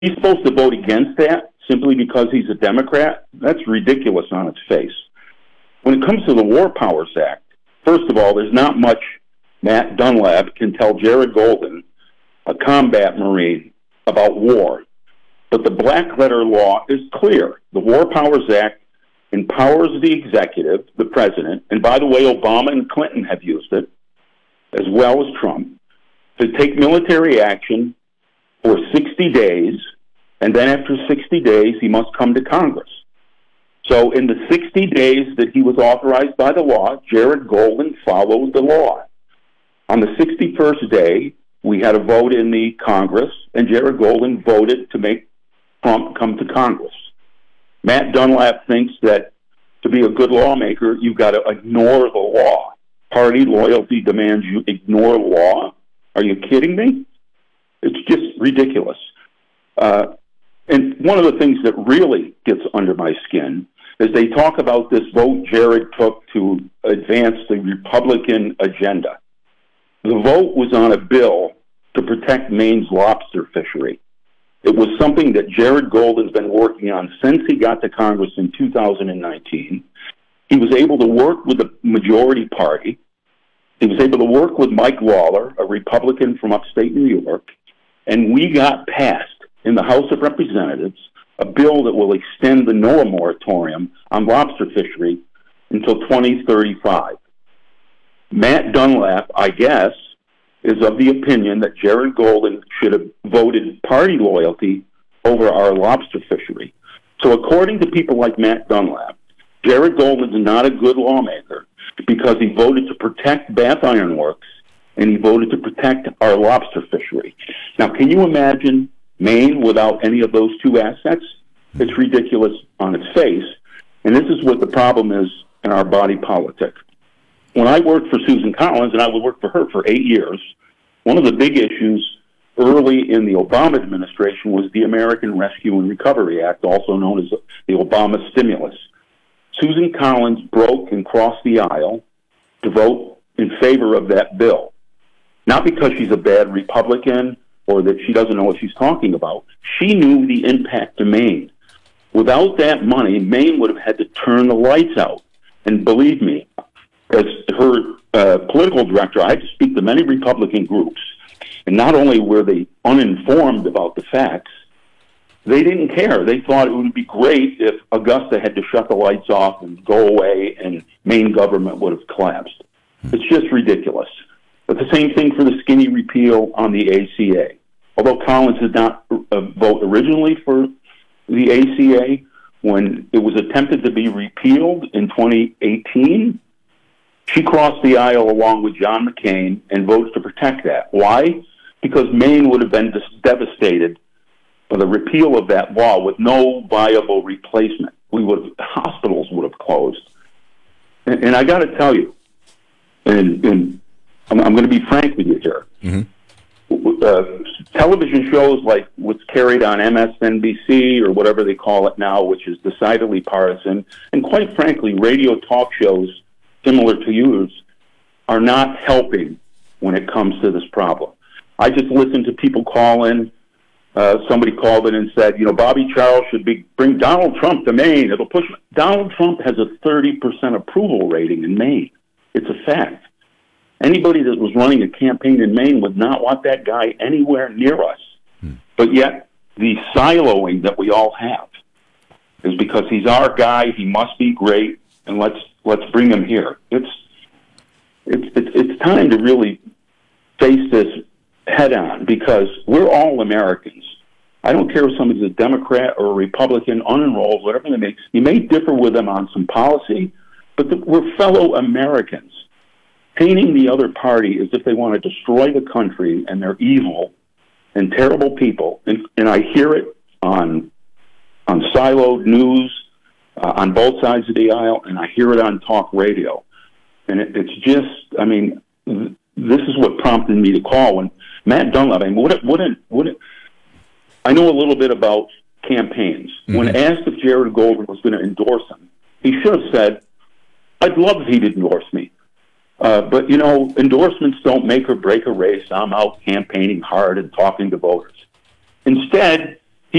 he's supposed to vote against that simply because he's a Democrat? That's ridiculous on its face. When it comes to the War Powers Act, first of all, there's not much Matt Dunlap can tell Jared Golden, a combat Marine, about war. But the black letter law is clear. The War Powers Act empowers the executive, the president, and by the way, Obama and Clinton have used it, as well as Trump, to take military action for 60 days, and then after 60 days, he must come to Congress. So in the 60 days that he was authorized by the law, Jared Golden followed the law. On the 61st day, we had a vote in the Congress, and Jared Golden voted to make Trump come to Congress. Matt Dunlap thinks that to be a good lawmaker, you've got to ignore the law. Party loyalty demands you ignore law. Are you kidding me? It's just ridiculous. And one of the things that really gets under my skin is they talk about this vote Jared took to advance the Republican agenda. The vote was on a bill to protect Maine's lobster fishery. It was something that Jared Golden's been working on since he got to Congress in 2019. He was able to work with the majority party. He was able to work with Mike Lawler, a Republican from upstate New York, and we got passed in the House of Representatives a bill that will extend the NOAA moratorium on lobster fishery until 2035. Matt Dunlap, I guess, is of the opinion that Jared Golden should have voted party loyalty over our lobster fishery. So according to people like Matt Dunlap, Jared Golden is not a good lawmaker because he voted to protect Bath Iron Works and he voted to protect our lobster fishery. Now, can you imagine Maine without any of those two assets? It's ridiculous on its face. And this is what the problem is in our body politic. When I worked for Susan Collins, and I would work for her for 8 years, one of the big issues early in the Obama administration was the American Rescue and Recovery Act, also known as the Obama stimulus. Susan Collins broke and crossed the aisle to vote in favor of that bill. Not because she's a bad Republican or that she doesn't know what she's talking about. She knew the impact to Maine. Without that money, Maine would have had to turn the lights out. And believe me, as her political director, I had to speak to many Republican groups. And not only were they uninformed about the facts, they didn't care. They thought it would be great if Augusta had to shut the lights off and go away and Maine government would have collapsed. It's just ridiculous. But the same thing for the skinny repeal on the ACA. Although Collins did not vote originally for the ACA, when it was attempted to be repealed in 2018, she crossed the aisle along with John McCain and voted to protect that. Why? Because Maine would have been devastated by the repeal of that law with no viable replacement. Hospitals would have closed. And I got to tell you, and I'm going to be frank with you here. Mm-hmm. Television shows like what's carried on MSNBC or whatever they call it now, which is decidedly partisan, and quite frankly, radio talk shows similar to yours are not helping when it comes to this problem. I just listened to people call in. Somebody called in and said, Bobby Charles should bring Donald Trump to Maine. It'll push. Donald Trump has a 30% approval rating in Maine. It's a fact. Anybody that was running a campaign in Maine would not want that guy anywhere near us. But yet, the siloing that we all have is because he's our guy, he must be great, and let's bring him here. It's time to really face this head on because we're all Americans. I don't care if somebody's a Democrat or a Republican, unenrolled, whatever they make. You may differ with them on some policy, but we're fellow Americans. Painting the other party as if they want to destroy the country and they're evil and terrible people, and I hear it on siloed news on both sides of the aisle, and I hear it on talk radio. And it's just, this is what prompted me to call. When Matt Dunlap, I know a little bit about campaigns. Mm-hmm. When asked if Jared Golden was going to endorse him, he should have said, I'd love if he'd endorse me. But, endorsements don't make or break a race. I'm out campaigning hard and talking to voters. Instead,